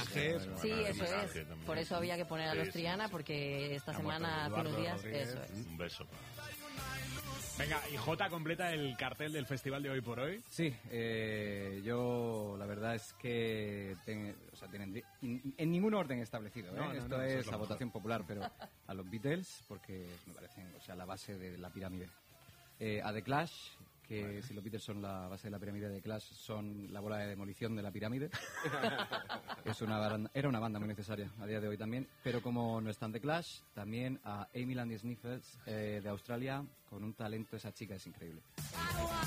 mensaje. Sí, eso mensaje es. también. Por eso había que poner a los Sí, Triana, sí. porque esta Ha semana, hace muerto unos días, Eduardo eso Rodríguez. es. Un beso. Venga, y Jota completa el cartel del festival de hoy por hoy. Sí, yo la verdad es que tienen en ningún orden establecido. No, Esto eso es es lo la mejor. votación popular, pero a los Beatles, porque me parecen la base de la pirámide. A The Clash, que si los Beatles son la base de la pirámide, de Clash son la bola de demolición de la pirámide. Era una banda muy necesaria a día de hoy también, pero como no están The Clash, también a Amy Land Sniffles de Australia, con un talento, esa chica es increíble.